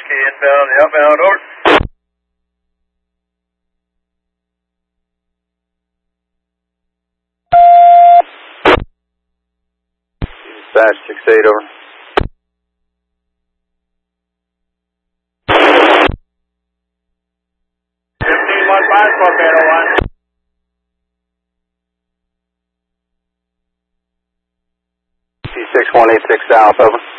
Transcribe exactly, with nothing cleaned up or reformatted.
Whiskey inbound, the outbound, over. Dispatch six eight, over. fifteen one five, Scorpio one. six one eight six South, over.